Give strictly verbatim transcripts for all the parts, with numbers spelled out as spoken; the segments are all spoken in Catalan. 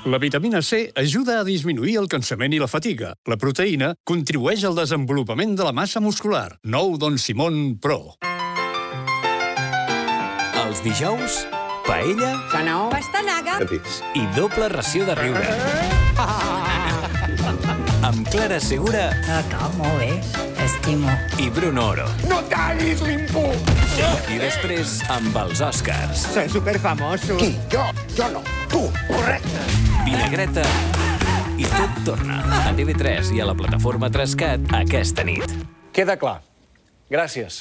La vitamina C ajuda a disminuir el cansament i la fatiga. La proteïna contribueix al desenvolupament de la massa muscular. Nou Don Simón Pro. Els dijous, paella, Canó, pastanaga i doble ració de riure. Amb Clara Segura... Acá, molt bé, estimo. I Bruno Oro. No tallis l'impuls! I després amb els Oscars. Soy superfamoso. Qui? Jo? Jo no. Tu. Correcte. Vinagreta i tot torna a T V tres i a la plataforma Trascat aquesta nit. Queda clar. Gràcies.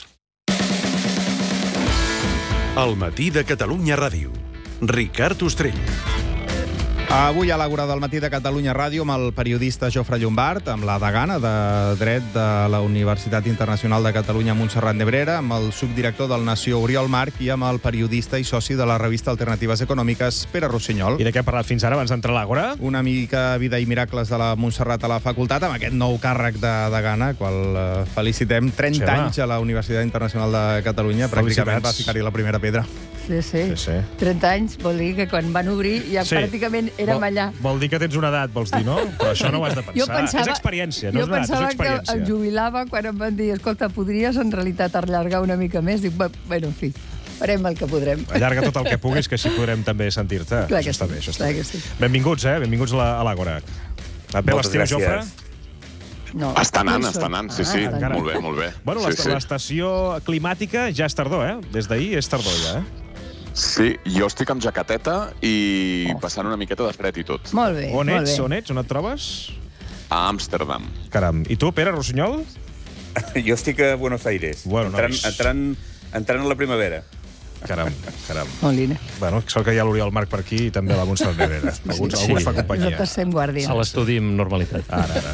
El matí de Catalunya Ràdio. Ricard Ostrell. Avui a l'Àgora del matí de Catalunya Ràdio amb el periodista Jofre Llombart, amb la degana de Dret de la Universitat Internacional de Catalunya Montserrat Nebrera, amb el subdirector del Nació Oriol Marc i amb el periodista i soci de la revista Alternatives Econòmiques Pere Rossinyol. I de què ha parlat fins ara abans d'entrar a l'Àgora? Una mica vida i miracles de la Montserrat a la facultat amb aquest nou càrrec de degana, qual eh, felicitem. trenta sí, anys a la Universitat Internacional de Catalunya, pràcticament va ficar-hi la primera pedra. Sí, sí, Sí, sí. trenta anys vol dir que quan van obrir ja Sí. pràcticament érem Vol- allà. Vol dir que tens una edat, vols dir, no? Però això no ho has de pensar. És experiència, no és jo una edat, és pensava que experiència. em jubilava quan em van dir, escolta, podries en realitat allargar una mica més? Dic, "Bé, bueno, en fi, farem el que podrem. Allarga tot el que puguis, que així podrem també sentir-te. Clar Això que està sí, bé, això està clar bé. que sí. Benvinguts, eh? Benvinguts a la- a l'Àgora. Et ve Moltes l'estiu, Jofre? gràcies. No, Està anant, no està són- anant, sí, Ah, sí. està encara. Molt bé, molt bé. Bueno, sí, l'est- sí. l'estació climàtica ja és tardor, eh? Des d'ahir és tardor, ja, eh? Sí, jo estic amb jaqueteta i passant una miqueta de fred i tot. Molt bé, On molt ets? bé. On ets? On et trobes? A Amsterdam. Caram. I tu, Pere Rossinyol? Jo estic a Buenos Aires, Bueno, entrant, nois. entrant, entrant a la primavera. Caram, caram. Molina. Bueno, sort que hi ha l'Oriol Marc per aquí i també la Montserrat Nebrera. Alguns, Sí. alguns fa companyia. Nosaltres sem guàrdia. A l'estudi amb normalitat. Ara, ara.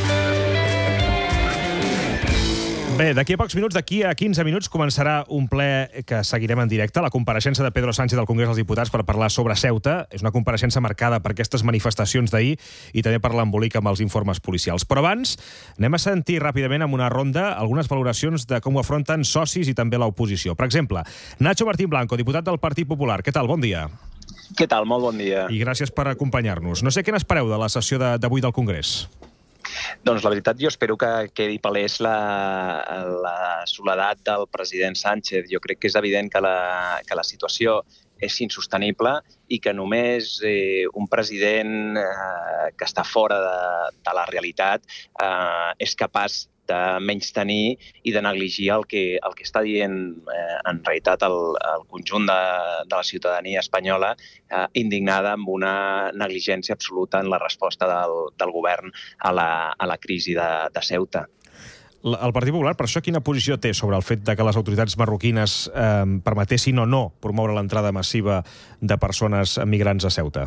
Bé, d'aquí a pocs minuts, d'aquí a quinze minuts, començarà un ple que seguirem en directe, la compareixença de Pedro Sánchez al Congrés dels Diputats per parlar sobre Ceuta. És una compareixença marcada per aquestes manifestacions d'ahir i també per l'embolic amb els informes policials. Però abans, anem a sentir ràpidament amb una ronda algunes valoracions de com ho afronten socis i també l'oposició. Per exemple, Nacho Martín Blanco, diputat del Partit Popular. Què tal? Bon dia. Què tal? Molt bon dia. I gràcies per acompanyar-nos. No sé què n'espereu de la sessió de- d'avui del Congrés. Doncs la veritat, jo espero que quedi palès la, la soledat del president Sánchez. Jo crec que és evident que la, que la situació és insostenible i que només eh, un president eh, que està fora de, de la realitat eh, és capaç de menystenir i de negligir el que, el que està dient eh, en realitat el, el conjunt de, de la ciutadania espanyola, eh, indignada amb una negligència absoluta en la resposta del, del govern a la, a la crisi de, de Ceuta. El Partit Popular, per això, quina posició té sobre el fet de que les autoritats marroquines eh, permetessin o no promoure l'entrada massiva de persones migrants a Ceuta?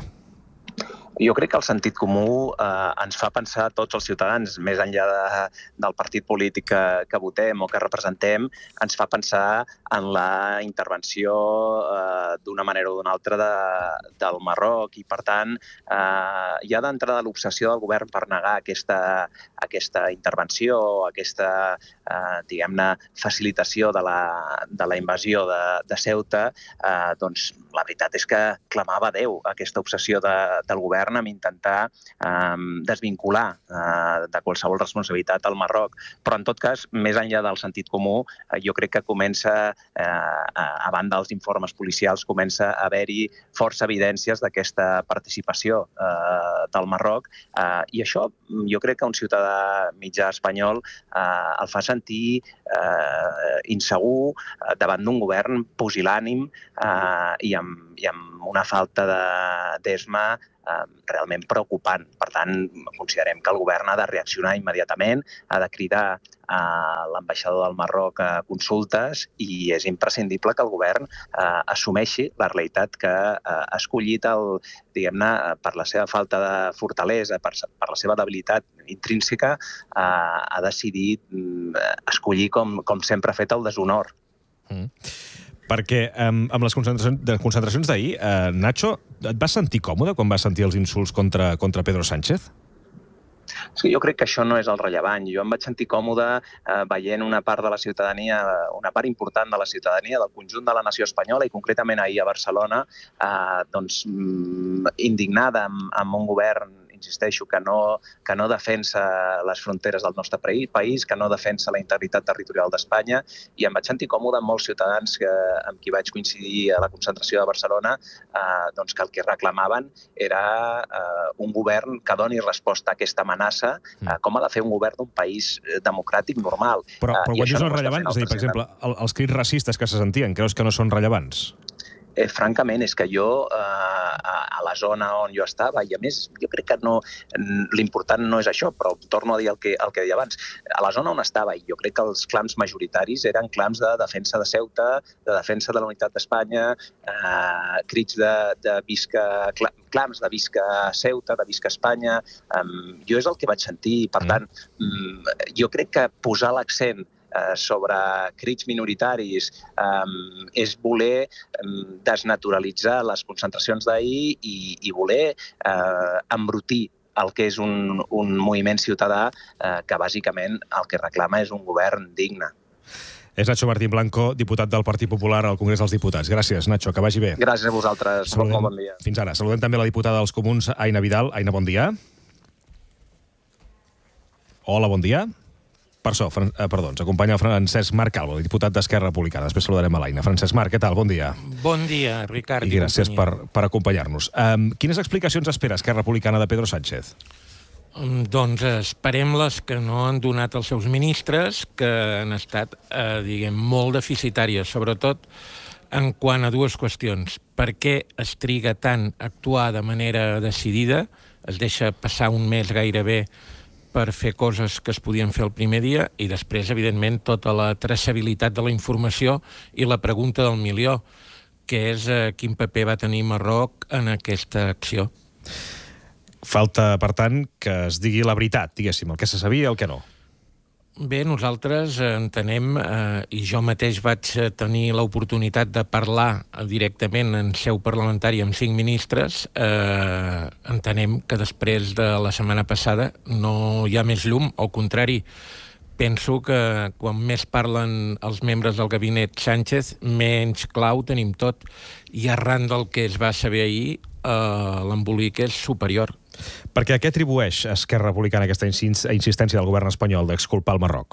Jo crec que el sentit comú eh, ens fa pensar a tots els ciutadans, més enllà de, del partit polític que, que votem o que representem, ens fa pensar en la intervenció eh, d'una manera o d'una altra de, del Marroc i, per tant, eh, hi ha d'entrada l'obsessió del govern per negar aquesta, aquesta intervenció, aquesta, eh, diguem-ne, facilitació de la, de la invasió de, de Ceuta, eh, doncs la veritat és que clamava a Déu aquesta obsessió de, del govern amb intentar eh, desvincular eh, de qualsevol responsabilitat al Marroc. Però, en tot cas, més enllà del sentit comú, eh, jo crec que comença, eh, a banda dels informes policials, comença a haver-hi força evidències d'aquesta participació eh, del Marroc. Eh, I això, jo crec que un ciutadà mitjà espanyol eh, el fa sentir eh, insegur eh, davant d'un govern pusil·lànim eh, i, amb, i amb una falta d'esma eh, realment preocupant. Per tant, considerem que el govern ha de reaccionar immediatament, ha de cridar a l'ambaixador del Marroc a consultes i és imprescindible que el govern eh, assumeixi la realitat que eh, ha escollit, el, diguem-ne, per la seva falta de fortalesa, per, per la seva debilitat intrínseca, eh, ha decidit eh, escollir, com, com sempre ha fet, el deshonor. Mm. Perquè um, amb les concentracions, de concentracions d'ahir, eh, Nacho, et vas sentir còmode quan vas sentir els insults contra, contra Pedro Sánchez? Sí, jo crec que això no és el rellevant. Jo em vaig sentir còmode eh, veient una part de la ciutadania, una part important de la ciutadania, del conjunt de la nació espanyola i concretament ahir a Barcelona, eh, doncs, indignada amb, amb un govern, insisteixo, que no, que no defensa les fronteres del nostre país, que no defensa la integritat territorial d'Espanya, i em vaig sentir còmode amb molts ciutadans que, amb qui vaig coincidir a la concentració de Barcelona, eh, doncs que el que reclamaven era eh, un govern que doni resposta a aquesta amenaça, eh, com ha de fer un govern d'un país democràtic normal. Però, però eh, quan dius no és rellevant, és a dir, per exemple, el, els crits racistes que se sentien, creus que no són rellevants? Eh, francament, és que jo, eh, a la zona on jo estava, i a més, jo crec que no, l'important no és això, però torno a dir el que, el que deia abans, a la zona on estava, i jo crec que els clams majoritaris eren clams de defensa de Ceuta, de defensa de la unitat d'Espanya, eh, crits de, de visca, clams de visca Ceuta, de visca Espanya, eh, jo és el que vaig sentir, per tant, mm. jo crec que posar l'accent sobre crits minoritaris um, és voler um, desnaturalitzar les concentracions d'ahir i, i voler uh, embrutir el que és un, un moviment ciutadà uh, que bàsicament el que reclama és un govern digne. És Nacho Martín Blanco, diputat del Partit Popular al Congrés dels Diputats. Gràcies, Nacho, que vagi bé. Gràcies a vosaltres, Saludem, molt bon dia. Fins ara. Saludem també la diputada dels Comuns, Aina Vidal. Aina, bon dia. Hola, bon dia. Per això, Fran... eh, perdó, ens acompanya el Francesc Marc Calvo, diputat d'Esquerra Republicana. Després saludarem a l'Aina. Francesc Marc, què tal? Bon dia. Bon dia, Ricard. I gràcies per, per acompanyar-nos. Um, quines explicacions espera Esquerra Republicana de Pedro Sánchez? Um, doncs esperem les que no han donat els seus ministres, que han estat, eh, diguem, molt deficitàries, sobretot en quant a dues qüestions. Per què es triga tant a actuar de manera decidida? Es deixa passar un mes gairebé per fer coses que es podien fer el primer dia i després, evidentment, tota la traçabilitat de la informació i la pregunta del milió, que és eh, quin paper va tenir Marroc en aquesta acció. Falta, per tant, que es digui la veritat, diguéssim, el que se sabia i el que no. Bé, nosaltres entenem, eh, i jo mateix vaig tenir l'oportunitat de parlar directament en seu parlamentària amb cinc ministres, eh, entenem que després de la setmana passada no hi ha més llum, al contrari, penso que quan més parlen els membres del gabinet Sánchez, menys clau tenim tot, i arran del que es va saber ahir, eh, l'embolic és superior. Perquè a què atribueix Esquerra Republicana aquesta insistència del govern espanyol d'exculpar el Marroc?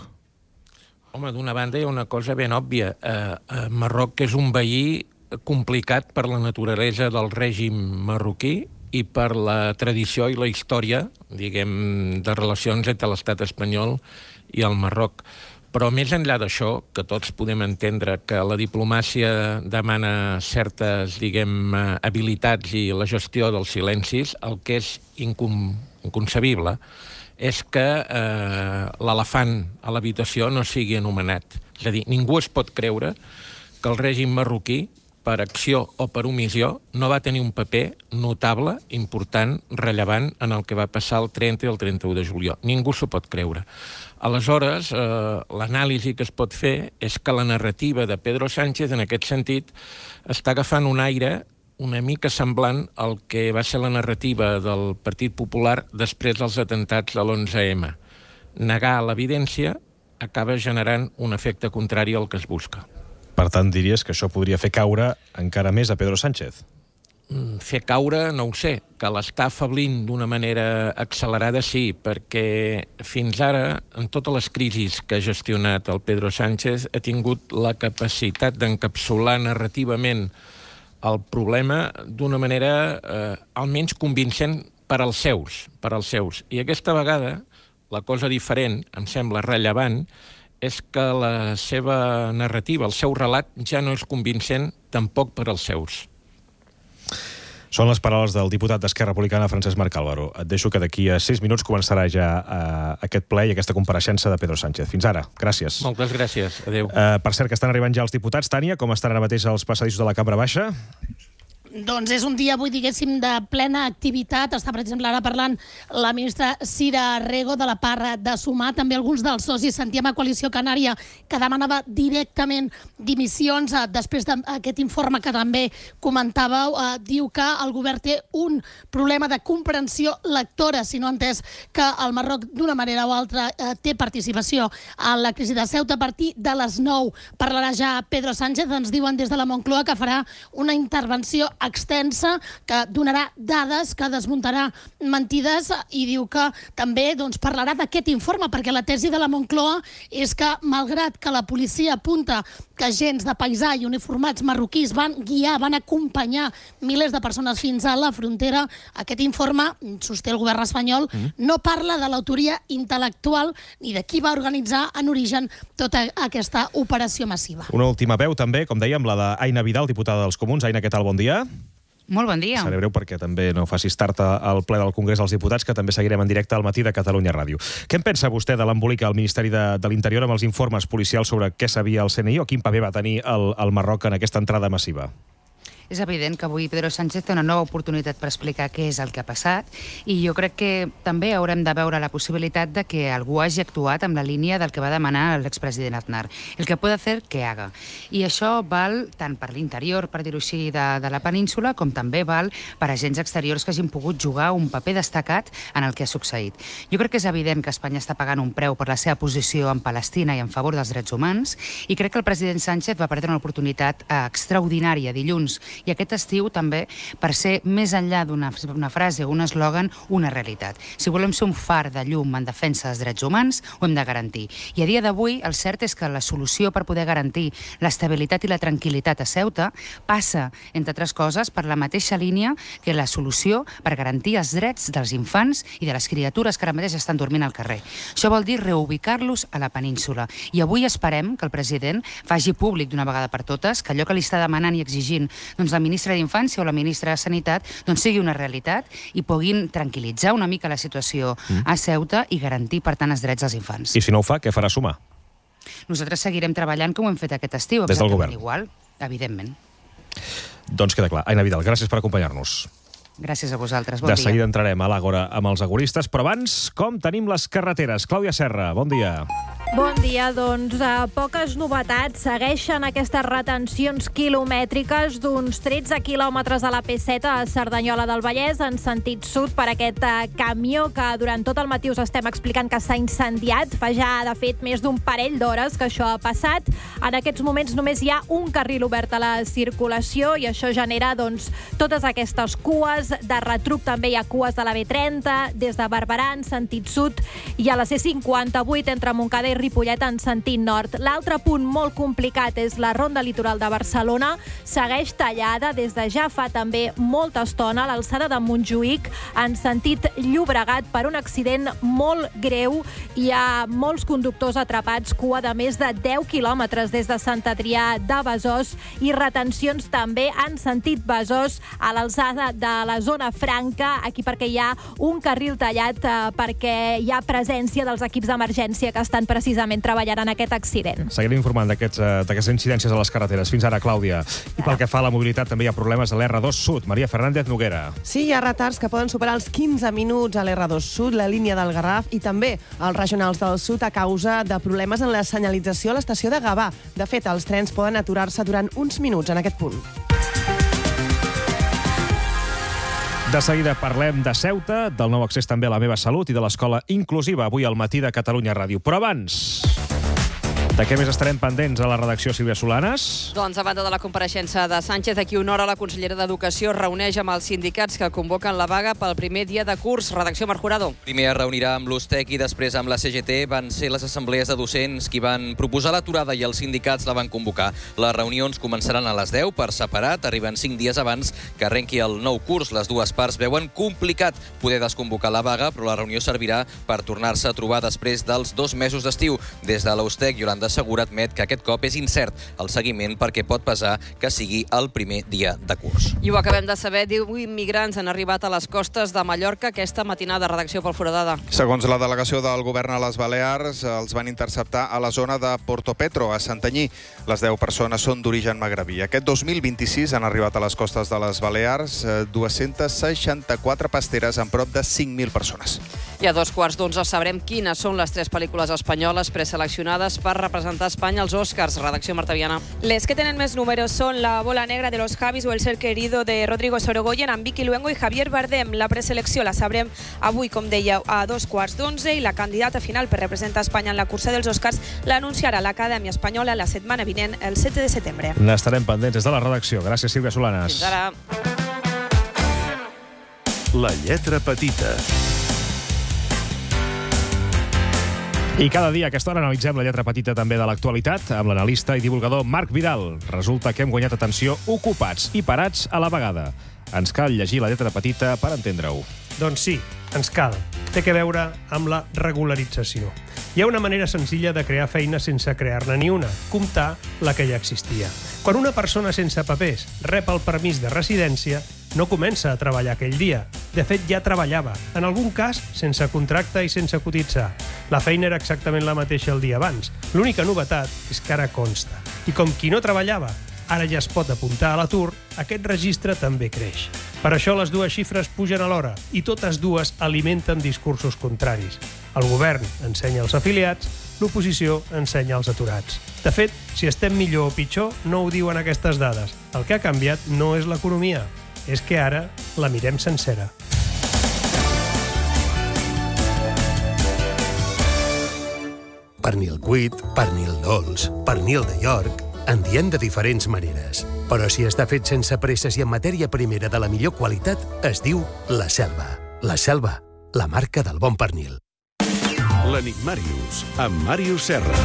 Home, d'una banda hi ha una cosa ben òbvia. Eh, eh, Marroc és un veí complicat per la naturalesa del règim marroquí i per la tradició i la història, diguem, de relacions entre l'estat espanyol i el Marroc. Però més enllà d'això, que tots podem entendre que la diplomàcia demana certes, diguem, habilitats i la gestió dels silencis, el que és incon inconcebible és que eh, l'elefant a l'habitació no sigui anomenat. És a dir, ningú es pot creure que el règim marroquí, per acció o per omissió, no va tenir un paper notable, important, rellevant en el que va passar el trenta i el trenta-u de juliol. Ningú s'ho pot creure. Aleshores, eh, l'anàlisi que es pot fer és que la narrativa de Pedro Sánchez, en aquest sentit, està agafant un aire una mica semblant al que va ser la narrativa del Partit Popular després dels atentats de l'onze eme. Negar l'evidència acaba generant un efecte contrari al que es busca. Per tant, diries que això podria fer caure encara més a Pedro Sánchez? Fer caure, no ho sé, que l'està afablint d'una manera accelerada, sí, perquè fins ara, en totes les crisis que ha gestionat el Pedro Sánchez, ha tingut la capacitat d'encapsular narrativament el problema d'una manera eh, almenys convincent per als seus, per als seus. I aquesta vegada, la cosa diferent, em sembla rellevant, és que la seva narrativa, el seu relat, ja no és convincent tampoc per als seus. Són les paraules del diputat d'Esquerra Republicana, Francesc Marc Álvaro. Et deixo que d'aquí a sis minuts començarà ja uh, aquest ple i aquesta compareixença de Pedro Sánchez. Fins ara. Gràcies. Moltes gràcies. Adéu. Uh, per cert, que estan arribant ja els diputats. Tània, com estan ara mateix els passadissos de la Cambra Baixa? Doncs és un dia avui, diguéssim, de plena activitat. Està, per exemple, ara parlant la ministra Sira Rego de la part de Sumar. També alguns dels socis. Sentíem a Coalició Canària que demanava directament dimissions. Després d'aquest informe que també comentàveu, eh, diu que el govern té un problema de comprensió lectora, si no ha entès que el Marroc, d'una manera o altra, eh, té participació en la crisi de Ceuta. A partir de les nou parlarà ja Pedro Sánchez. Ens diuen des de la Moncloa que farà una intervenció extensa, que donarà dades, que desmuntarà mentides, i diu que també doncs, parlarà d'aquest informe, perquè la tesi de la Moncloa és que, malgrat que la policia apunta que agents de paisà i uniformats marroquís van guiar, van acompanyar milers de persones fins a la frontera, aquest informe, sosté el govern espanyol, mm. no parla de l'autoria intel·lectual ni de qui va organitzar en origen tota aquesta operació massiva. Una última veu també, com dèiem, la d'Aina Vidal, diputada dels Comuns. Aina, què tal? Bon dia. Molt bon dia. Seré breu perquè també no facis tard al ple del Congrés dels Diputats, que també seguirem en directe al matí de Catalunya Ràdio. Què en pensa vostè de l'embolic al Ministeri de, de l'Interior amb els informes policials sobre què sabia el C N I o quin paper va tenir el, el Marroc en aquesta entrada massiva? És evident que avui Pedro Sánchez té una nova oportunitat per explicar què és el que ha passat, i jo crec que també haurem de veure la possibilitat de que algú hagi actuat amb la línia del que va demanar l'expresident Aznar. El que puede hacer, que haga. I això val tant per l'interior, per dir-ho així, de, de la península, com també val per agents exteriors que hagin pogut jugar un paper destacat en el que ha succeït. Jo crec que és evident que Espanya està pagant un preu per la seva posició en Palestina i en favor dels drets humans, i crec que el president Sánchez va perdre una oportunitat extraordinària dilluns i aquest estiu també per ser més enllà d'una una frase o un eslògan, una realitat. Si volem ser un far de llum en defensa dels drets humans, ho hem de garantir. I a dia d'avui el cert és que la solució per poder garantir l'estabilitat i la tranquil·litat a Ceuta passa, entre altres coses, per la mateixa línia que la solució per garantir els drets dels infants i de les criatures que ara mateix estan dormint al carrer. Això vol dir reubicar-los a la península. I avui esperem que el president faci públic d'una vegada per totes que allò que li està demanant i exigint doncs, la ministra d'Infància o la ministra de Sanitat doncs, sigui una realitat i puguin tranquil·litzar una mica la situació mm. a Ceuta i garantir, per tant, els drets dels infants. I si no ho fa, què farà Sumar? Nosaltres seguirem treballant com ho hem fet aquest estiu. Des del govern. Igual, evidentment. Doncs queda clar. Aina Vidal, gràcies per acompanyar-nos. Gràcies a vosaltres. Bon de dia. seguida entrarem a l'Àgora amb els agoristes, però abans, com tenim les carreteres? Clàudia Serra, bon dia. Bon dia, doncs a poques novetats. Segueixen aquestes retencions quilomètriques d'uns tretze quilòmetres a la P set a Cerdanyola del Vallès en sentit sud per aquest uh, camió que durant tot el matí us estem explicant que s'ha incendiat. Fa ja, de fet, més d'un parell d'hores que això ha passat. En aquests moments només hi ha un carril obert a la circulació i això genera doncs, totes aquestes cues. De retruc també hi ha cues de la B trenta, des de Barberà en sentit sud i a la C cinquanta-vuit entre Montcada i Ripollet en sentit nord. L'altre punt molt complicat és la ronda litoral de Barcelona. Segueix tallada des de ja fa també molta estona a l'alçada de Montjuïc en sentit Llobregat per un accident molt greu. Hi ha molts conductors atrapats, cua de més de deu quilòmetres des de Sant Adrià de Besòs i retencions també en sentit Besòs a l'alçada de la zona franca, aquí perquè hi ha un carril tallat eh, perquè hi ha presència dels equips d'emergència que estan precisament treballant en aquest accident. Seguirem informant d'aquestes incidències a les carreteres. Fins ara, Clàudia. I pel que fa a la mobilitat també hi ha problemes a l'R dos Sud. Maria Fernández Noguera. Sí, hi ha retards que poden superar els quinze minuts a l'R dos Sud, la línia del Garraf i també als regionals del Sud a causa de problemes en la senyalització a l'estació de Gavà. De fet, els trens poden aturar-se durant uns minuts en aquest punt. De seguida parlem de Ceuta, del nou accés també a la meva salut i de l'escola inclusiva avui al matí de Catalunya Ràdio. Però abans, de què més estarem pendents a la redacció, Sílvia Solanes? Doncs a banda de la compareixença de Sánchez, d'aquí una hora la consellera d'Educació es reuneix amb els sindicats que convoquen la vaga pel primer dia de curs. Redacció Marc Jurado. Primer es reunirà amb l'U S T E C i després amb la C G T. Van ser les assemblees de docents qui van proposar l'aturada i els sindicats la van convocar. Les reunions començaran a les deu per separat, arriben cinc dies abans que arrenqui el nou curs. Les dues parts veuen complicat poder desconvocar la vaga, però la reunió servirà per tornar-se a trobar després dels dos mesos d'estiu. Des de la U S T E C, Yolanda de Segura admet que aquest cop és incert el seguiment perquè pot pesar que sigui el primer dia de curs. I ho acabem de saber, divuit migrants han arribat a les costes de Mallorca aquesta matinada. Redacció pel Foradada. Segons la delegació del govern a les Balears, els van interceptar a la zona de Portopetro, a Santanyí. Les deu persones són d'origen magrebí. Aquest dos mil vint-i-sis han arribat a les costes de les Balears dues-centes seixanta-quatre pasteres amb prop de cinc mil persones. I a dos quarts d'onze sabrem quines són les tres pel·lícules espanyoles preseleccionades per representar Espanya als Oscars. Redacció Marta Viana. Les que tenen més números són La bola negra de los Javis o El ser querido de Rodrigo Sorogoyen amb Vicky Luengo i Javier Bardem. La preselecció la sabrem avui, com dèieu, a dos quarts d'onze i la candidata final per representar Espanya en la cursa dels Oscars l'anunciarà l'Acadèmia Espanyola la setmana vinent, el set de setembre. N'estarem pendents des de la redacció. Gràcies, Sílvia Solanes. Fins ara. La lletra petita. I cada dia a aquesta hora analitzem la lletra petita també de l'actualitat amb l'analista i divulgador Marc Vidal. Resulta que hem guanyat atenció ocupats i parats a la vegada. Ens cal llegir la lletra petita per entendre-ho. Doncs sí, ens cal. Té que veure amb la regularització. Hi ha una manera senzilla de crear feina sense crear-ne ni una, comptar la que ja existia. Quan una persona sense papers rep el permís de residència, no comença a treballar aquell dia. De fet, ja treballava, en algun cas sense contracte i sense cotitzar. La feina era exactament la mateixa el dia abans. L'única novetat és que ara consta. I com qui no treballava ara ja es pot apuntar a l'atur, aquest registre també creix. Per això les dues xifres pugen alhora i totes dues alimenten discursos contraris. El govern ensenya els afiliats, l'oposició ensenya els aturats. De fet, si estem millor o pitjor, no ho diuen aquestes dades. El que ha canviat no és l'economia, és que ara la mirem sencera. Pernil cuit, pernil dolç, pernil de York... En diem de diferents maneres. Però si està fet sense presses i en matèria primera de la millor qualitat, es diu La Selva. La Selva, la marca del bon pernil. L'Enigmàrius, amb Màrius Serra.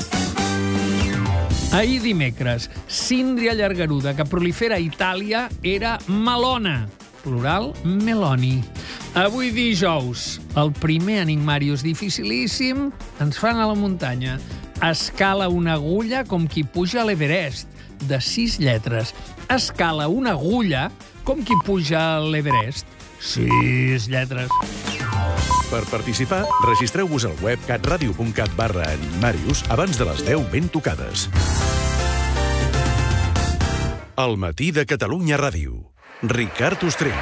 Ahir dimecres, síndria llargaruda que prolifera a Itàlia era melona, plural meloni. Avui dijous, el primer Enigmàrius dificilíssim ens fan a la muntanya. Escala una agulla com qui puja a l'Everest, de sis lletres. Escala una agulla com qui puja a l'Everest, sis lletres. Per participar, registreu-vos al web catradio punt cat barra Enigmàrius abans de les deu ben tocades. El matí de Catalunya Ràdio. Ricard Ostrell.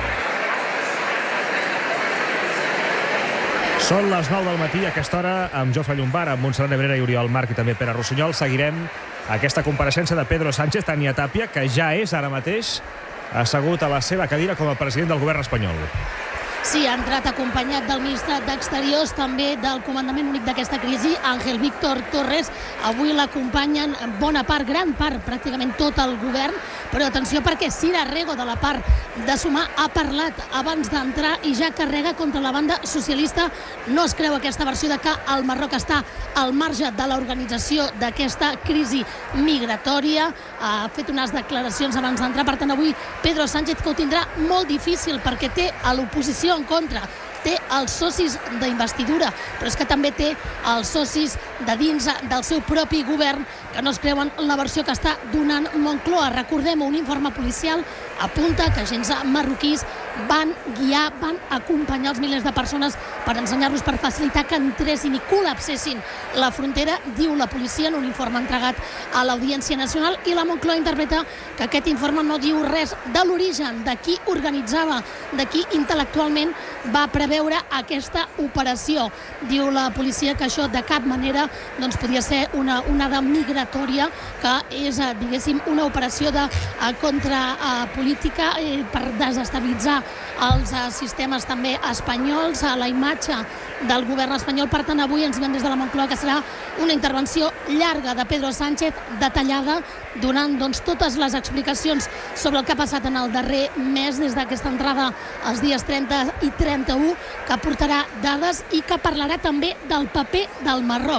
Són les nou del matí, a aquesta hora, amb Jofre Llombart, amb Montserrat Nebrera i Oriol Marc i també Pere Rossinyol. Seguirem aquesta compareixença de Pedro Sánchez, Tania Tàpia, que ja és ara mateix assegut a la seva cadira com a president del govern espanyol. Sí, ha entrat acompanyat del ministre d'Exteriors, també del comandament únic d'aquesta crisi, Ángel Víctor Torres. Avui l'acompanyen bona part, gran part, pràcticament tot el govern. Però atenció perquè Cira Rego, de la part de Sumar, ha parlat abans d'entrar i ja carrega contra la banda socialista. No es creu aquesta versió de que el Marroc està al marge de l'organització d'aquesta crisi migratòria. Ha fet unes declaracions abans d'entrar. Per tant, avui Pedro Sánchez que ho tindrà molt difícil perquè té a l'oposició en contra, té els socis d'investidura, però és que també té els socis de dins del seu propi govern que no es creuen la versió que està donant Moncloa. Recordem, un informe policial apunta que agents marroquís van guiar, van acompanyar els milers de persones per ensenyar-los, per facilitar que entressin i col·lapsessin la frontera, diu la policia en un informe entregat a l'Audiència Nacional, i la Moncloa interpreta que aquest informe no diu res de l'origen, de qui organitzava, de qui intel·lectualment va preveure aquesta operació. Diu la policia que això de cap manera doncs, podia ser una onada migratòria, que és, diguéssim, una operació de contrapolítica eh, per desestabilitzar els eh, sistemes també espanyols, a la imatge del govern espanyol. Per tant, avui ens diuen des de la Moncloa que serà una intervenció llarga de Pedro Sánchez, detallada, donant doncs, totes les explicacions sobre el que ha passat en el darrer mes, des d'aquesta entrada als dies trenta i trenta-u, que aportarà dades i que parlarà també del paper del Marroc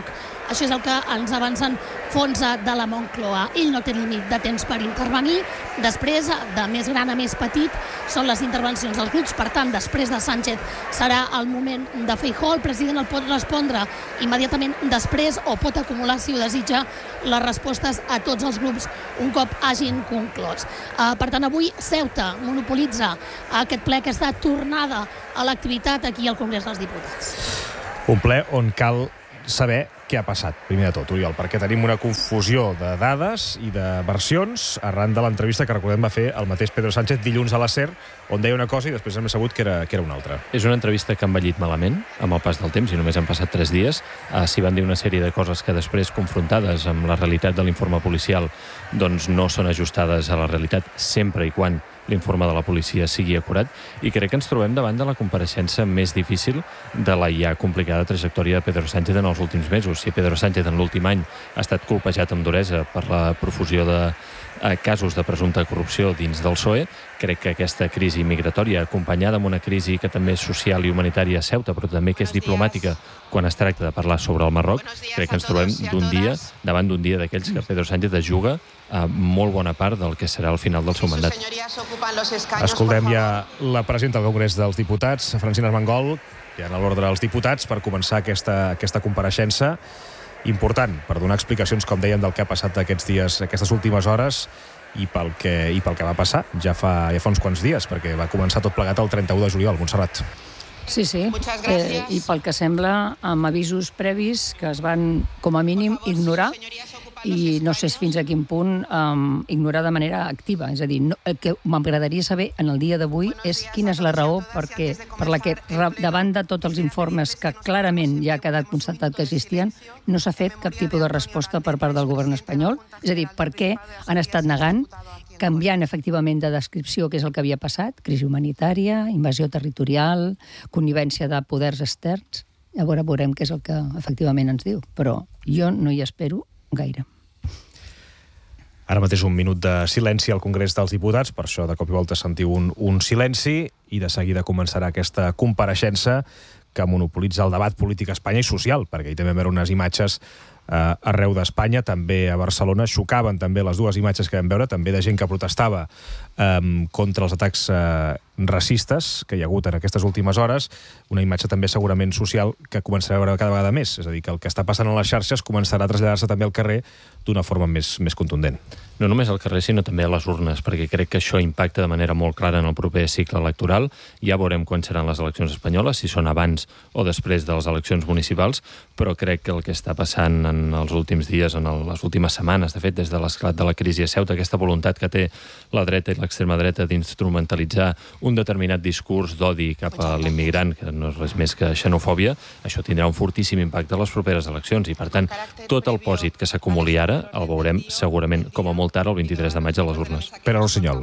Això és el que ens avancen fonts de la Moncloa. Ell no té límit de temps per intervenir. Després, de més gran a més petit, són les intervencions dels grups. Per tant, després de Sánchez serà el moment de Feijóo. El president el pot respondre immediatament després o pot acumular, si ho desitja, les respostes a tots els grups un cop hagin conclòs. Per tant, avui Ceuta monopolitza aquest ple, aquesta tornada a l'activitat aquí al Congrés dels Diputats. Un ple on cal saber què ha passat, primer de tot, Oriol, perquè tenim una confusió de dades i de versions arran de l'entrevista que, recordem, va fer el mateix Pedro Sánchez dilluns a la SER, on deia una cosa i després hem sabut que era, que era una altra. És una entrevista que ha envellit malament amb el pas del temps i només han passat tres dies. Uh, S'hi van dir una sèrie de coses que després, confrontades amb la realitat de l'informe policial, doncs no són ajustades a la realitat sempre i quan l'informe de la policia sigui acurat, i crec que ens trobem davant de la compareixença més difícil de la ja complicada trajectòria de Pedro Sánchez en els últims mesos. Si Pedro Sánchez en l'últim any ha estat colpejat amb duresa per la profusió de casos de presumpta corrupció dins del P S O E, crec que aquesta crisi migratòria, acompanyada amb una crisi que també és social i humanitària a Ceuta, però també que és diplomàtica quan es tracta de parlar sobre el Marroc, crec que ens trobem d'un dia, davant d'un dia d'aquells que Pedro Sánchez es juga a molt bona part del que serà el final del seu mandat. Escoltem ja la presidenta del Congrés dels Diputats, Francina Armengol, ja en l'ordre dels diputats, per començar aquesta, aquesta compareixença important per donar explicacions, com dèiem, del que ha passat aquests dies, aquestes últimes hores i pel que, i pel que va passar ja fa, ja fa uns quants dies, perquè va començar tot plegat el trenta-u de juliol, Montserrat. Sí, sí, eh, i pel que sembla amb avisos previs que es van, com a mínim, ignorar i no sé fins a quin punt um, ignorar de manera activa. És a dir, no, el que m'agradaria saber en el dia d'avui és quina és la raó perquè, per la que, davant de tots els informes que clarament ja ha quedat constatat que existien, no s'ha fet cap tipus de resposta per part del govern espanyol. És a dir, per què han estat negant, canviant efectivament de descripció què és el que havia passat, crisi humanitària, invasió territorial, connivència de poders externs. Llavors veurem què és el que efectivament ens diu, però jo no hi espero gaire. Ara mateix un minut de silenci al Congrés dels Diputats, per això de cop i volta sentiu un, un silenci i de seguida començarà aquesta compareixença que monopolitza el debat polític a Espanya i social, perquè hi també vam veure unes imatges eh, arreu d'Espanya, també a Barcelona. Xocaven també les dues imatges que vam veure, també de gent que protestava eh, contra els atacs eh, racistes que hi ha hagut en aquestes últimes hores, una imatge també segurament social que començarà a veure cada vegada més, és a dir, que el que està passant a les xarxes començarà a traslladar-se també al carrer d'una forma més, més contundent. No només al carrer, sinó també a les urnes, perquè crec que això impacta de manera molt clara en el proper cicle electoral. Ja veurem quan seran les eleccions espanyoles, si són abans o després de les eleccions municipals, però crec que el que està passant en els últims dies, en les últimes setmanes, de fet, des de l'esclat de la crisi a Ceuta, aquesta voluntat que té la dreta i l'extrema dreta d'instrumentalitzar un determinat discurs d'odi cap a l'immigrant, que no és res més que xenofòbia, això tindrà un fortíssim impacte a les properes eleccions i, per tant, tot el pòsit que s'acumuli ara el veurem segurament, com a molt tard, el vint-i-tres de maig a les urnes. Pere Rossinyol.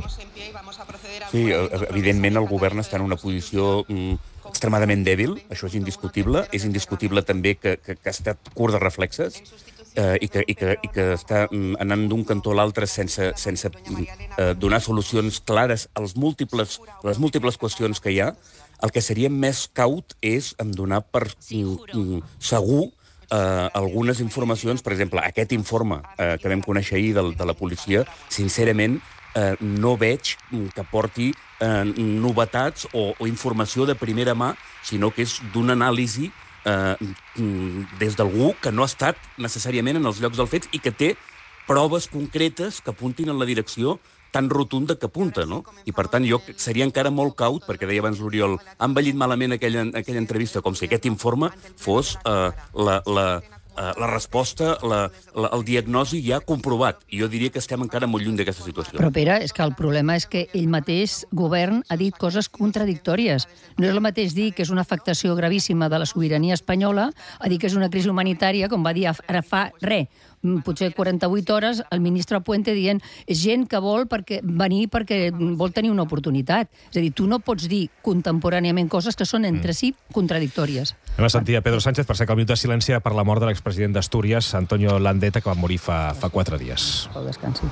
Sí, evidentment el govern està en una posició mm, extremadament dèbil, això és indiscutible. És indiscutible també que, que, que ha estat curt de reflexes eh, i, que, i, que, i que està mm, anant d'un cantó a l'altre sense, sense eh, donar solucions clares als múltiples, a les múltiples qüestions que hi ha. El que seria més caut és em donar per mm, mm, segur Uh, algunes informacions, per exemple, aquest informe uh, que vam conèixer ahir de, de la policia, sincerament uh, no veig que porti uh, novetats o, o informació de primera mà, sinó que és d'una anàlisi uh, des d'algú que no ha estat necessàriament en els llocs dels fets i que té proves concretes que apuntin en la direcció tan rotunda que apunta, no? I, per tant, jo seria encara molt caut, perquè deia abans l'Oriol, ha envellit malament aquella, aquella entrevista, com si aquest informe fos uh, la, la, uh, la resposta, la, la, el diagnosi ja comprovat. I jo diria que estem encara molt lluny d'aquesta situació. Però, Pere, és que el problema és que ell mateix, govern, ha dit coses contradictòries. No és el mateix dir que és una afectació gravíssima de la sobirania espanyola a dir que és una crisi humanitària, com va dir ara fa res, potser quaranta-vuit hores, el ministre Puente dient és gent que vol perquè, venir perquè vol tenir una oportunitat. És a dir, tu no pots dir contemporàniament coses que són entre si contradictòries. Anem a sentir a Pedro Sánchez per sacar el minut de silenci per la mort de l'expresident d'Astúries, Antonio Landeta, que va morir fa, fa quatre dies. Pau descansi.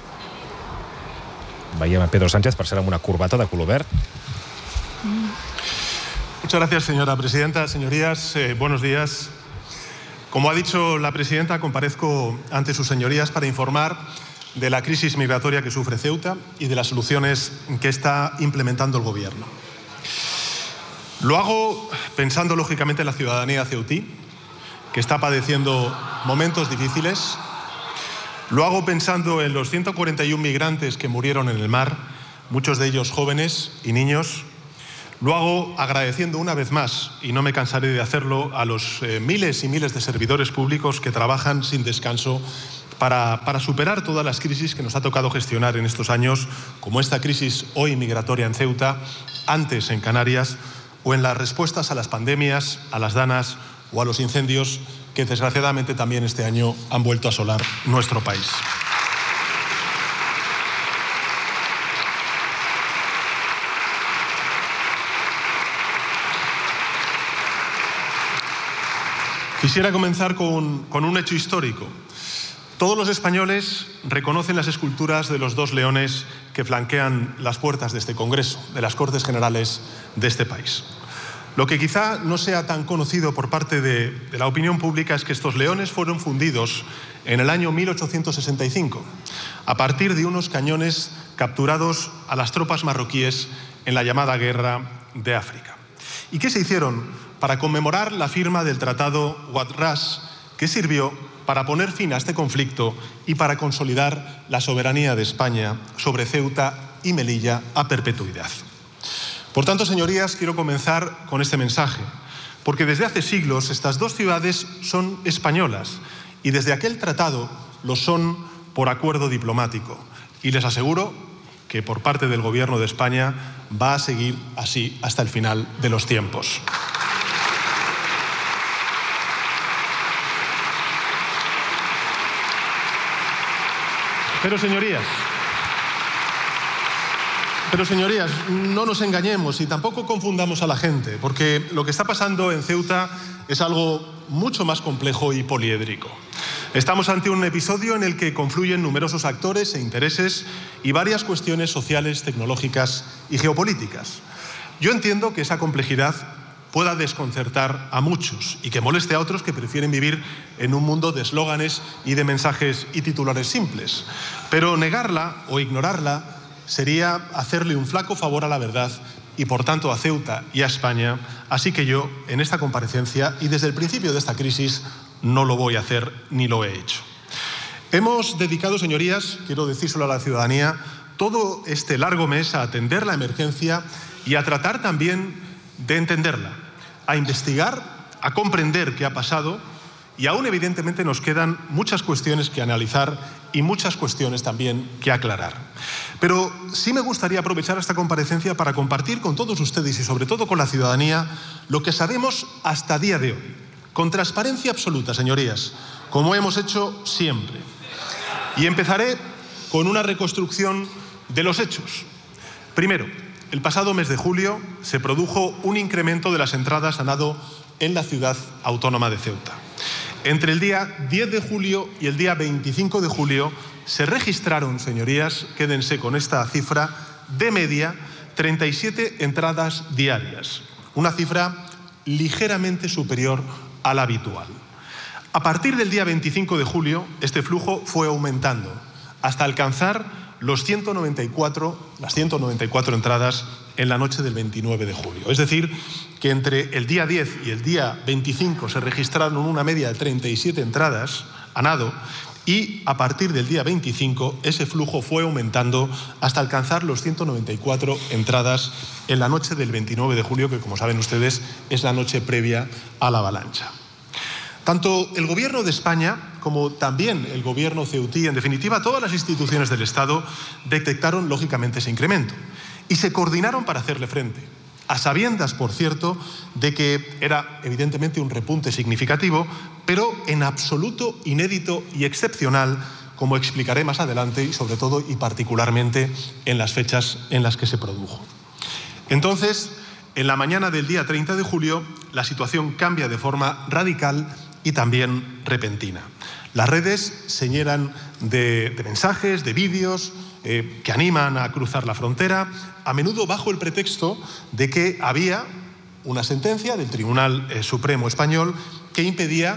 Veiem a Pedro Sánchez, per ser amb una corbata de color verd. Muchas gracias, señora presidenta. Señorías, eh, buenos días. Como ha dicho la presidenta, comparezco ante sus señorías para informar de la crisis migratoria que sufre Ceuta y de las soluciones que está implementando el Gobierno. Lo hago pensando, lógicamente, en la ciudadanía ceutí, que está padeciendo momentos difíciles. Lo hago pensando en los ciento cuarenta y uno migrantes que murieron en el mar, muchos de ellos jóvenes y niños. Lo hago agradeciendo una vez más, y no me cansaré de hacerlo, a los eh, miles y miles de servidores públicos que trabajan sin descanso para, para superar todas las crisis que nos ha tocado gestionar en estos años, como esta crisis hoy migratoria en Ceuta, antes en Canarias, o en las respuestas a las pandemias, a las danas o a los incendios que desgraciadamente también este año han vuelto a asolar nuestro país. Quisiera comenzar con, con un hecho histórico. Todos los españoles reconocen las esculturas de los dos leones que flanquean las puertas de este Congreso, de las Cortes Generales de este país. Lo que quizá no sea tan conocido por parte de, de la opinión pública es que estos leones fueron fundidos en el año mil ochocientos sesenta y cinco, a partir de unos cañones capturados a las tropas marroquíes en la llamada Guerra de África. ¿Y qué se hicieron para conmemorar la firma del Tratado Wad Ras, que sirvió para poner fin a este conflicto y para consolidar la soberanía de España sobre Ceuta y Melilla a perpetuidad? Por tanto, señorías, quiero comenzar con este mensaje, porque desde hace siglos estas dos ciudades son españolas y desde aquel tratado lo son por acuerdo diplomático. Y les aseguro que por parte del Gobierno de España va a seguir así hasta el final de los tiempos. Pero, señorías, pero, señorías, no nos engañemos y tampoco confundamos a la gente, porque lo que está pasando en Ceuta es algo mucho más complejo y poliédrico. Estamos ante un episodio en el que confluyen numerosos actores e intereses y varias cuestiones sociales, tecnológicas y geopolíticas. Yo entiendo que esa complejidad pueda desconcertar a muchos y que moleste a otros que prefieren vivir en un mundo de eslóganes y de mensajes y titulares simples. Pero negarla o ignorarla sería hacerle un flaco favor a la verdad y, por tanto, a Ceuta y a España. Así que yo, en esta comparecencia y desde el principio de esta crisis, no lo voy a hacer ni lo he hecho. Hemos dedicado, señorías, quiero decírselo a la ciudadanía, todo este largo mes a atender la emergencia y a tratar también de entenderla, a investigar, a comprender qué ha pasado, y aún evidentemente nos quedan muchas cuestiones que analizar y muchas cuestiones también que aclarar. Pero sí me gustaría aprovechar esta comparecencia para compartir con todos ustedes y sobre todo con la ciudadanía lo que sabemos hasta día de hoy, con transparencia absoluta, señorías, como hemos hecho siempre. Y empezaré con una reconstrucción de los hechos. Primero, el pasado mes de julio se produjo un incremento de las entradas a nado en la ciudad autónoma de Ceuta. Entre el día diez de julio y el día veinticinco de julio se registraron, señorías, quédense con esta cifra, de media treinta y siete entradas diarias, una cifra ligeramente superior a la habitual. A partir del día veinticinco de julio, este flujo fue aumentando hasta alcanzar los ciento noventa y cuatro, las ciento noventa y cuatro entradas en la noche del veintinueve de julio. Es decir, que entre el día diez y el día veinticinco se registraron una media de treinta y siete entradas a nado y a partir del día veinticinco ese flujo fue aumentando hasta alcanzar los ciento noventa y cuatro entradas en la noche del veintinueve de julio, que, como saben ustedes, es la noche previa a la avalancha. Tanto el Gobierno de España como también el Gobierno ceutí, en definitiva todas las instituciones del Estado, detectaron lógicamente ese incremento y se coordinaron para hacerle frente, a sabiendas, por cierto, de que era evidentemente un repunte significativo, pero en absoluto inédito y excepcional, como explicaré más adelante y sobre todo y particularmente en las fechas en las que se produjo. Entonces, en la mañana del día treinta de julio, la situación cambia de forma radical y también repentina. Las redes se llenan de, de mensajes, de vídeos eh, que animan a cruzar la frontera, a menudo bajo el pretexto de que había una sentencia del Tribunal eh, Supremo Español que impedía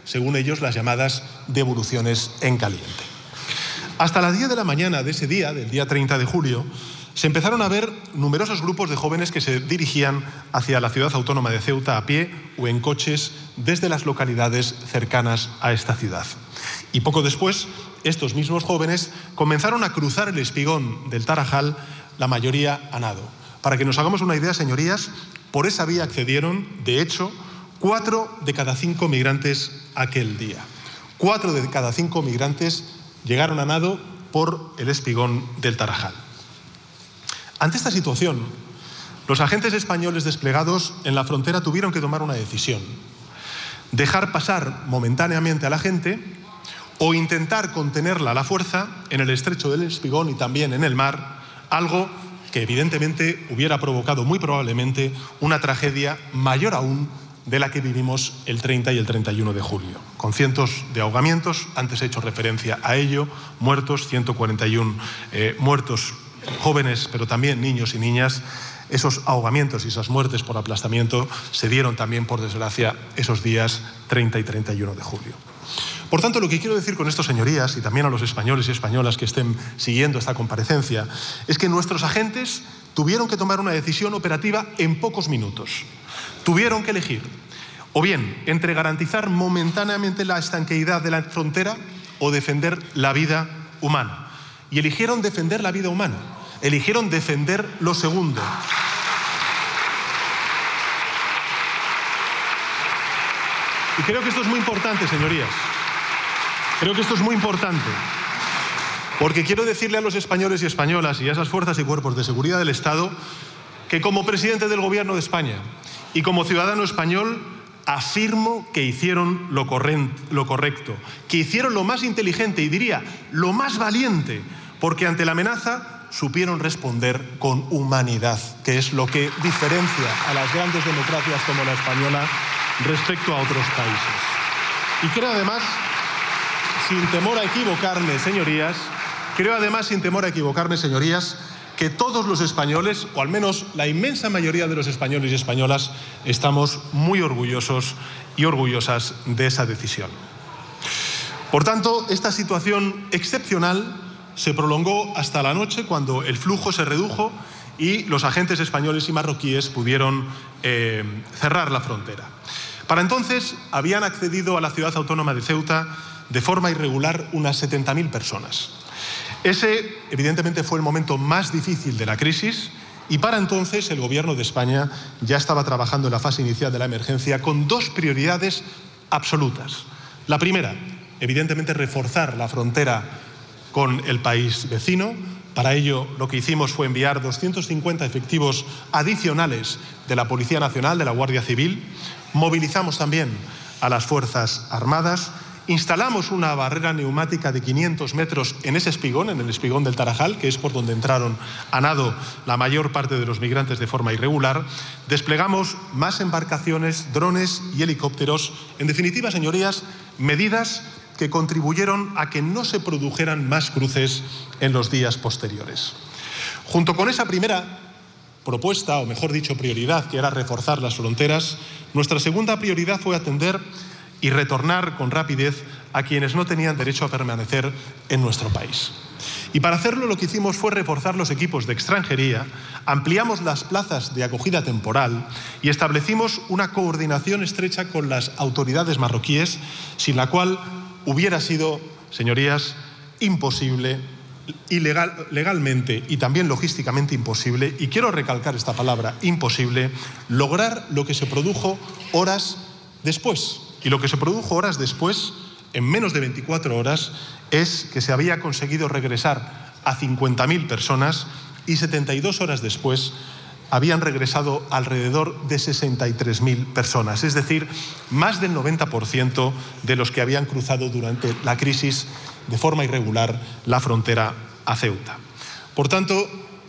según ellos, las llamadas devoluciones en caliente. Hasta las diez de la mañana de ese día, del día treinta de julio, se empezaron a ver numerosos grupos de jóvenes que se dirigían hacia la ciudad autónoma de Ceuta a pie o en coches desde las localidades cercanas a esta ciudad. Y poco después, estos mismos jóvenes comenzaron a cruzar el espigón del Tarajal, la mayoría a nado. Para que nos hagamos una idea, señorías, por esa vía accedieron, de hecho, cuatro de cada cinco migrantes aquel día. Cuatro de cada cinco migrantes llegaron a nado por el espigón del Tarajal. Ante esta situación, los agentes españoles desplegados en la frontera tuvieron que tomar una decisión: dejar pasar momentáneamente a la gente o intentar contenerla a la fuerza en el estrecho del Espigón y también en el mar, algo que evidentemente hubiera provocado muy probablemente una tragedia mayor aún de la que vivimos el treinta y el treinta y uno de julio, con cientos de ahogamientos. Antes he hecho referencia a ello, muertos, ciento cuarenta y uno eh, muertos jóvenes, pero también niños y niñas. Esos ahogamientos y esas muertes por aplastamiento se dieron también, por desgracia, esos días treinta y treinta y uno de julio. Por tanto, lo que quiero decir con esto, señorías, y también a los españoles y españolas que estén siguiendo esta comparecencia, es que nuestros agentes tuvieron que tomar una decisión operativa en pocos minutos. Tuvieron que elegir, o bien, entre garantizar momentáneamente la estanqueidad de la frontera o defender la vida humana. Y eligieron defender la vida humana. Eligieron defender lo segundo. Y creo que esto es muy importante, señorías. Creo que esto es muy importante. Porque quiero decirle a los españoles y españolas y a esas fuerzas y cuerpos de seguridad del Estado que como presidente del Gobierno de España y como ciudadano español afirmo que hicieron lo, lo correcto, que hicieron lo más inteligente y diría lo más valiente, porque ante la amenaza supieron responder con humanidad, que es lo que diferencia a las grandes democracias como la española respecto a otros países. Y creo además, sin temor a equivocarme, señorías, creo además, sin temor a equivocarme, señorías, que todos los españoles, o al menos la inmensa mayoría de los españoles y españolas, estamos muy orgullosos y orgullosas de esa decisión. Por tanto, esta situación excepcional se prolongó hasta la noche, cuando el flujo se redujo y los agentes españoles y marroquíes pudieron eh, cerrar la frontera. Para entonces habían accedido a la ciudad autónoma de Ceuta de forma irregular unas setenta mil personas. Ese, evidentemente, fue el momento más difícil de la crisis y para entonces el Gobierno de España ya estaba trabajando en la fase inicial de la emergencia con dos prioridades absolutas. La primera, evidentemente, reforzar la frontera con el país vecino. Para ello, lo que hicimos fue enviar doscientos cincuenta efectivos adicionales de la Policía Nacional, de la Guardia Civil. Movilizamos también a las Fuerzas Armadas. Instalamos una barrera neumática de quinientos metros en ese espigón, en el espigón del Tarajal, que es por donde entraron a nado la mayor parte de los migrantes de forma irregular. Desplegamos más embarcaciones, drones y helicópteros. En definitiva, señorías, medidas que contribuyeron a que no se produjeran más cruces en los días posteriores. Junto con esa primera propuesta, o mejor dicho, prioridad, que era reforzar las fronteras, nuestra segunda prioridad fue atender y retornar con rapidez a quienes no tenían derecho a permanecer en nuestro país. Y para hacerlo, lo que hicimos fue reforzar los equipos de extranjería, ampliamos las plazas de acogida temporal y establecimos una coordinación estrecha con las autoridades marroquíes, sin la cual hubiera sido, señorías, imposible, ilegal, legalmente y también logísticamente imposible, y quiero recalcar esta palabra, imposible, lograr lo que se produjo horas después. Y lo que se produjo horas después, en menos de veinticuatro horas, es que se había conseguido regresar a cincuenta mil personas y setenta y dos horas después habían regresado alrededor de sesenta y tres mil personas, es decir, más del noventa por ciento de los que habían cruzado durante la crisis de forma irregular la frontera a Ceuta. Por tanto,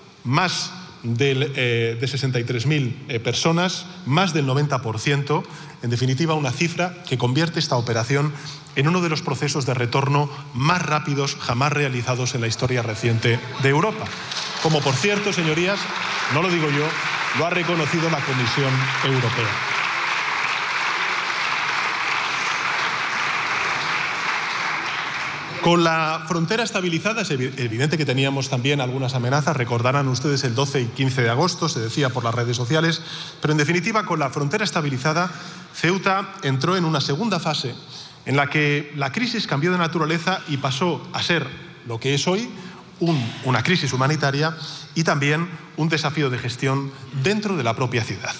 más de, eh, de sesenta y tres mil eh, personas, más del noventa por ciento, en definitiva una cifra que convierte esta operación en uno de los procesos de retorno más rápidos jamás realizados en la historia reciente de Europa. Como, por cierto, señorías, no lo digo yo, lo ha reconocido la Comisión Europea. Con la frontera estabilizada, es evidente que teníamos también algunas amenazas, recordarán ustedes el doce y quince de agosto, se decía por las redes sociales, pero en definitiva, con la frontera estabilizada, Ceuta entró en una segunda fase en la que la crisis cambió de naturaleza y pasó a ser lo que es hoy, un, una crisis humanitaria y también un desafío de gestión dentro de la propia ciudad.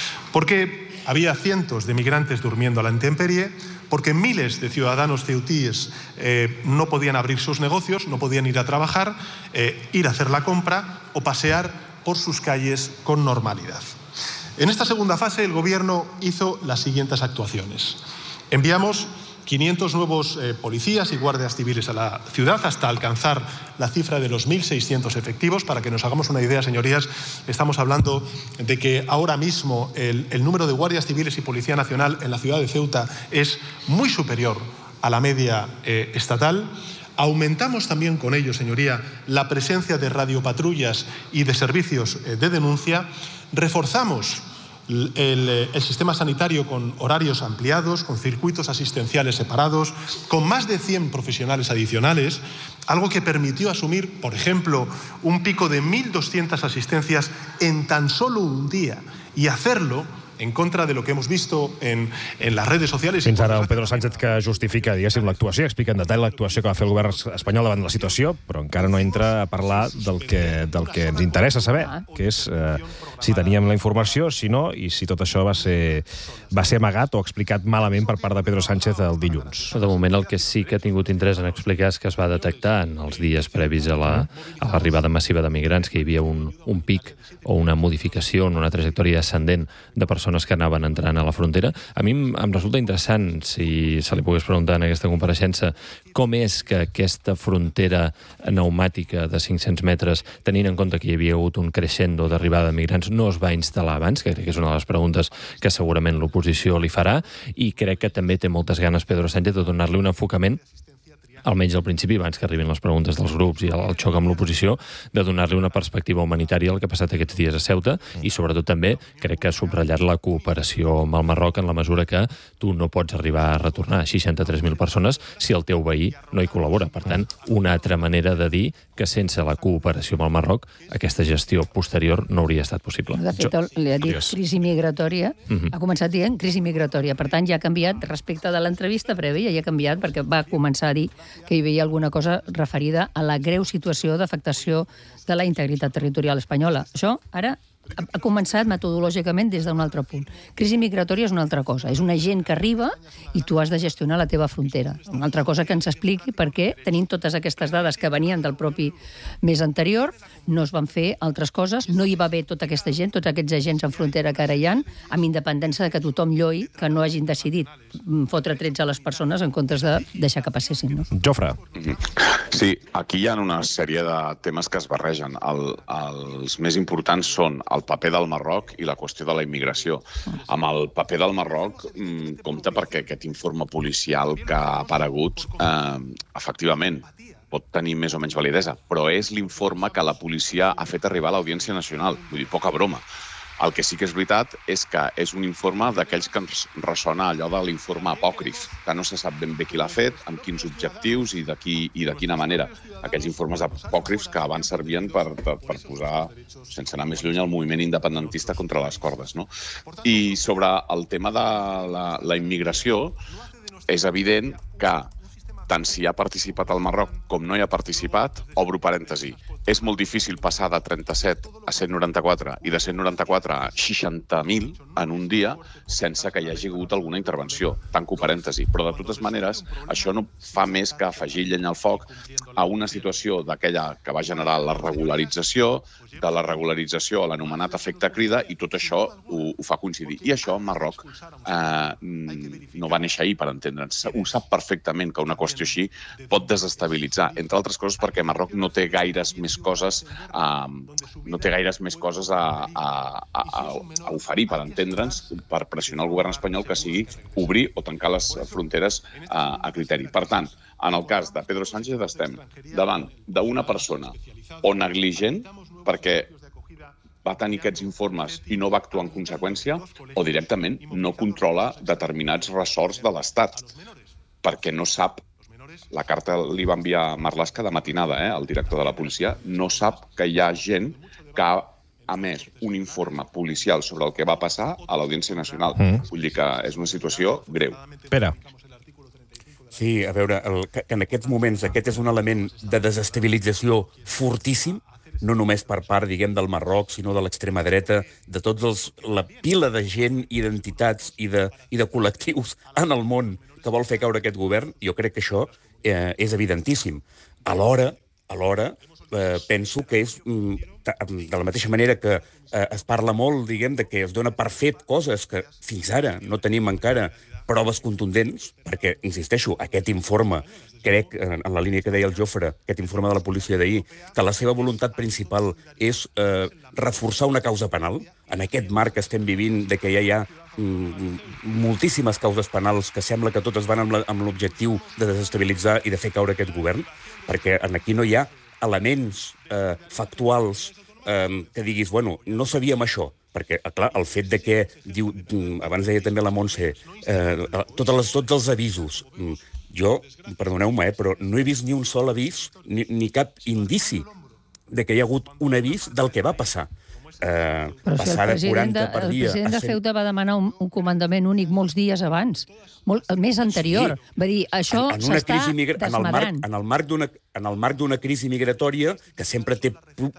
Porque había cientos de migrantes durmiendo a la intemperie, porque miles de ciudadanos ceutíes eh, no podían abrir sus negocios, no podían ir a trabajar, eh, ir a hacer la compra o pasear por sus calles con normalidad. En esta segunda fase el Gobierno hizo las siguientes actuaciones. Enviamos quinientos nuevos eh, policías y guardias civiles a la ciudad hasta alcanzar la cifra de los mil seiscientos efectivos. Para que nos hagamos una idea, señorías, estamos hablando de que ahora mismo el, el número de guardias civiles y Policía Nacional en la ciudad de Ceuta es muy superior a la media eh, estatal. Aumentamos también con ello, señoría, la presencia de radiopatrullas y de servicios eh, de denuncia. Reforzamos El, el sistema sanitario con horarios ampliados, con circuitos asistenciales separados, con más de cien profesionales adicionales, algo que permitió asumir, por ejemplo, un pico de mil doscientas asistencias en tan solo un día y hacerlo en contra de lo que hemos visto en, en las redes sociales. Fins ara un Pedro Sánchez que justifica, diguéssim, l'actuació, explica en detall l'actuació que va fer el govern espanyol davant de la situació, però encara no entra a parlar del que, del que ens interessa saber, que és eh, si teníem la informació, si no, i si tot això va ser, va ser amagat o explicat malament per part de Pedro Sánchez el dilluns. De moment el que sí que ha tingut interès en explicar és que es va detectar en els dies previs a l'arribada massiva de migrants que hi havia un, un pic o una modificació en una trajectòria ascendent de persones que anaven entrant a la frontera. A mi em resulta interessant, si se li pogués preguntar en aquesta compareixença, com és que aquesta frontera pneumàtica de cinc-cents metres, tenint en compte que hi havia hagut un crescendo d'arribada de migrants, no es va instal·lar abans, que crec que és una de les preguntes que segurament l'oposició li farà, i crec que també té moltes ganes Pedro Sánchez de donar-li un enfocament, almenys al principi, abans que arribin les preguntes dels grups i el xoc amb l'oposició, de donar-li una perspectiva humanitària al que ha passat aquests dies a Ceuta i, sobretot, també crec que ha subratllat la cooperació amb el Marroc en la mesura que tu no pots arribar a retornar seixanta-tres mil persones si el teu veí no hi col·labora. Per tant, una altra manera de dir que sense la cooperació amb el Marroc aquesta gestió posterior no hauria estat possible. De fet, li ha dit crisi migratòria, ha començat dient crisi migratòria, per tant ja ha canviat respecte de l'entrevista prèvia, ja ha canviat perquè va començar a dir que hi veia alguna cosa referida a la greu situació d'afectació de la integritat territorial espanyola. Això ara ha començat metodològicament des d'un altre punt. Crisi migratòria és una altra cosa. És una gent que arriba i tu has de gestionar la teva frontera. Una altra cosa que ens expliqui per què, tenint totes aquestes dades que venien del propi mes anterior, no es van fer altres coses, no hi va haver tota aquesta gent, tots aquests agents en frontera que ara hi ha, amb independència de que tothom lloi, que no hagin decidit fotre trets a les persones en comptes de deixar que passessin. No? Jofre. Sí, aquí hi ha una sèrie de temes que es barregen. El, els més importants són el paper del Marroc i la qüestió de la immigració. Amb el paper del Marroc, compte perquè aquest informe policial que ha aparegut, eh, efectivament, pot tenir més o menys validesa, però és l'informe que la policia ha fet arribar a l'Audiència Nacional. Vull dir, poca broma. El que sí que és veritat és que és un informe d'aquells que ens ressona allò de l'informe apòcrif, que no se sap ben bé qui l'ha fet, amb quins objectius i de, qui, i de quina manera. Aquells informes apòcrifs que abans servien per, per, per posar, sense anar més lluny, el moviment independentista contra les cordes. No? I sobre el tema de la, la immigració, és evident que tant si ha participat al Marroc com no hi ha participat, obro parèntesi, és molt difícil passar de trenta-set a cent noranta-quatre i de cent noranta-quatre a seixanta mil en un dia sense que hi hagi hagut alguna intervenció, tanco parèntesi. Però de totes maneres, això no fa més que afegir llenya al foc a una situació d'aquella que va generar la regularització, de la regularització a l'anomenat efecte crida, i tot això ho, ho fa coincidir. I això en Marroc eh, no va néixer ahir, per entendre'ns. Ho sap perfectament que una qüestió així pot desestabilitzar, entre altres coses perquè Marroc no té gaires més coses a, no té gaires més coses a, a, a, a oferir, per entendre'ns, per pressionar el govern espanyol que sigui obrir o tancar les fronteres a, a criteri. Per tant, en el cas de Pedro Sánchez estem davant d'una persona o negligent perquè va tenir aquests informes i no va actuar en conseqüència, o directament no controla determinats ressorts de l'Estat, perquè no sap la carta li va enviar Marlaska de matinada, eh, el director de la policia, no sap que hi ha gent que ha emès un informe policial sobre el que va passar a l'Audiència Nacional. Mm. Vull dir que és una situació greu. Pere. Sí, a veure, el, que en aquests moments aquest és un element de desestabilització fortíssim, no només per part, diguem, del Marroc, sinó de l'extrema dreta, de tots els, la pila de gent, identitats i de, i de col·lectius en el món que vol fer caure aquest govern. Jo crec que això eh, és evidentíssim. Alhora, alhora, eh, penso que és, de la mateixa manera que eh, es parla molt, diguem, de que es dona per fet coses que fins ara no tenim encara proves contundents, perquè, insisteixo, aquest informe, crec, en la línia que deia el Jofre, aquest informe de la policia d'ahir, que la seva voluntat principal és eh, reforçar una causa penal, en aquest marc que estem vivint de que ja hi ha mm, moltíssimes causes penals que sembla que totes van amb l'objectiu de desestabilitzar i de fer caure aquest govern, perquè aquí no hi ha elements eh, factuals eh, que diguis, bueno, no sabíem això, perquè, clar, el fet de que, diu, abans deia també la Montse, eh, tots, les, tots els avisos, jo, perdoneu-me, eh, però no he vist ni un sol avís, ni, ni cap indici de que hi ha hagut un avís del que va passar. Eh, passar de quaranta per dia... El president de Ceuta va demanar un, un comandament únic molts dies abans, molt, el mes anterior. Sí. Va dir, això s'està desmadrant. En el marc d'una en el marc d'una crisi migratòria que sempre té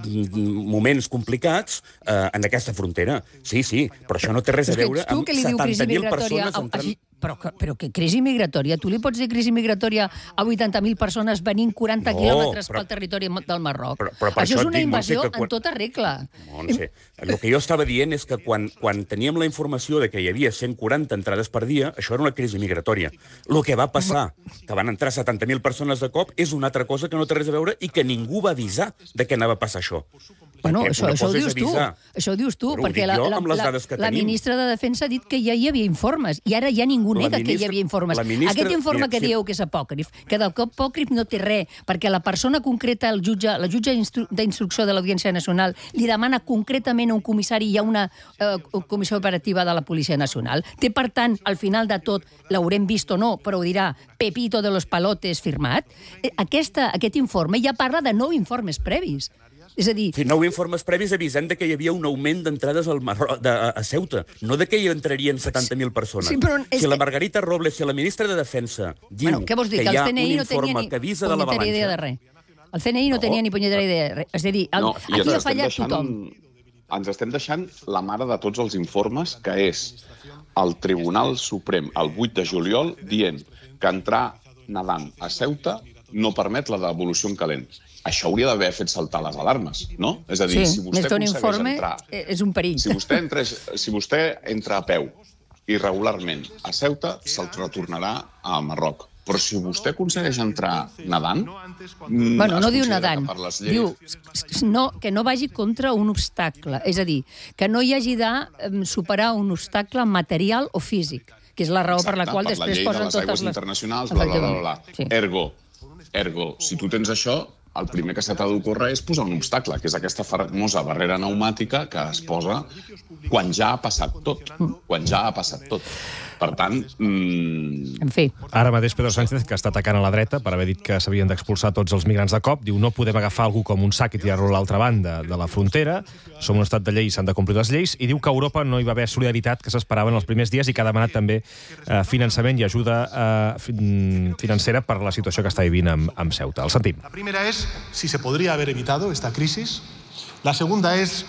moments complicats eh, en aquesta frontera. Sí, sí, però això no té res a veure amb setanta mil persones entrant... Però, però que crisi migratòria? Tu li pots dir crisi migratòria a vuitanta mil persones venint quaranta no, quilòmetres però, pel territori del Marroc? Però, però això és una dic, invasió Montse, quan... en tota regla. Montse, el que jo estava dient és que quan, quan teníem la informació de que hi havia cent quaranta entrades per dia, això era una crisi migratòria. El que va passar, que van entrar setanta mil persones de cop, és una altra cosa que no té res a veure i que ningú va avisar de què anava a passar això. Bueno, això, això, ho dius tu, això ho dius tu, però perquè la, la, la, la ministra de Defensa ha dit que ja hi havia informes, i ara ja ningú nega ministra, que hi havia informes. Ministra, Aquest informe mira, que dieu que és apòcrif, que del cop apòcrif no té res, perquè la persona concreta, el jutge, la jutge d'instrucció de l'Audiència Nacional, li demana concretament a un comissari i a una eh, comissió operativa de la Policia Nacional. Té, per tant, al final de tot, l'haurem vist o no, però ho dirà Pepito de los Palotes firmat. Aquesta, aquest informe ja parla de nou informes previs. És a dir... Sí, nou informes previs avisant de que hi havia un augment d'entrades al Marroc, de, a, a Ceuta, no de que hi entrarien setanta mil persones. Sí, però és... Si la Margarita Robles, si la ministra de Defensa diu bueno, què vols dir? que, que hi ha C N I un no informe que avisa de l'avalanxa... idea de res. El C N I no, no tenia ni punyetera idea de res. És a dir, el, no, aquí ha fallat deixant, tothom. Ens estem deixant la mare de tots els informes, que és el Tribunal Suprem el vuit de juliol dient que entrar nedant a Ceuta no permet la devolució en calent. Això hauria d'haver fet saltar les alarmes, no? És a dir, sí, si vostè aconsegueix informe, entrar... és un perill. Si vostè, entra, si vostè entra a peu irregularment a Ceuta, se'l retornarà a Marroc. Però si vostè aconsegueix entrar nedant... Bueno, no diu nedant, diu no, que no vagi contra un obstacle. És a dir, que no hi hagi de superar un obstacle material o físic, que és la raó Exacte, per la qual per després la posen totes les... internacionals, internacionals, bla, bla, bla, bla. Sí. Ergo, ergo, si tu tens això, el primer que se t'ha d'ocórrer és posar un obstacle, que és aquesta famosa barrera pneumàtica que es posa quan ja ha passat tot. Quan ja ha passat tot. Per tant... Mmm... En fi. Ara mateix Pedro Sánchez, que està atacant a la dreta per haver dit que s'havien d'expulsar tots els migrants de cop, diu no podem agafar algú com un sac i tirar-lo a l'altra banda de la frontera, som un estat de llei i s'han de complir les lleis, i diu que a Europa no hi va haver solidaritat que s'esperava en els primers dies i que ha demanat també eh, finançament i ajuda eh, financera per la situació que està vivint amb, amb Ceuta. El sentim. La primera és si se podría haber evitado esta crisis. La segunda es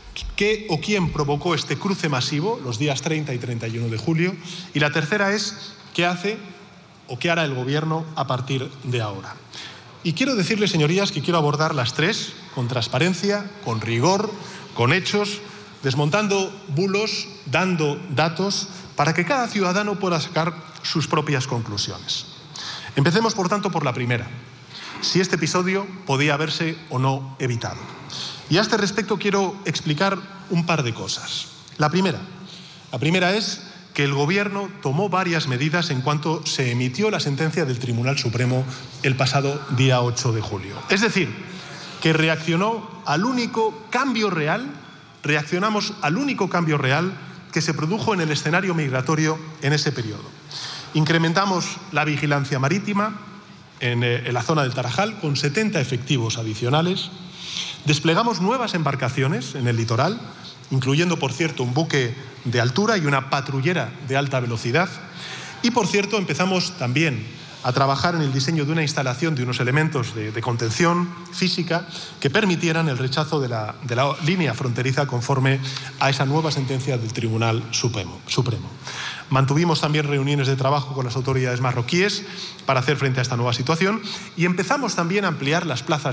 qué o quién provocó este cruce masivo los días treinta y treinta y uno de julio. Y la tercera es qué hace o qué hará el gobierno a partir de ahora. Y quiero decirles, señorías, que quiero abordar las tres con transparencia, con rigor, con hechos, desmontando bulos, dando datos, para que cada ciudadano pueda sacar sus propias conclusiones. Empecemos, por tanto, por la primera. Si este episodio podía haberse o no evitado. Y a este respecto quiero explicar un par de cosas. La primera, la primera es que el Gobierno tomó varias medidas en cuanto se emitió la sentencia del Tribunal Supremo el pasado día ocho de julio. Es decir, que reaccionó al único cambio real, reaccionamos al único cambio real que se produjo en el escenario migratorio en ese periodo. Incrementamos la vigilancia marítima, en, en la zona del Tarajal con setenta efectivos adicionales. Desplegamos nuevas embarcaciones en el litoral, incluyendo, por cierto, un buque de altura y una patrullera de alta velocidad. Y, por cierto, empezamos también a trabajar en el diseño de una instalación de unos elementos de, de contención física que permitieran el rechazo de la, de la línea fronteriza conforme a esa nueva sentencia del Tribunal Supremo. Supremo. Mantuvimos también reuniones de trabajo con las autoridades marroquíes para hacer frente a esta nueva situación y empezamos también a ampliar las plazas